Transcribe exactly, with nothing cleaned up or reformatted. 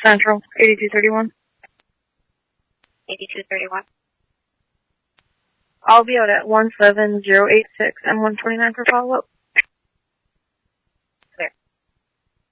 Central, eighty-two thirty-one. eighty-two thirty-one. I'll be out at one seven zero eight six and one twenty-nine for follow-up.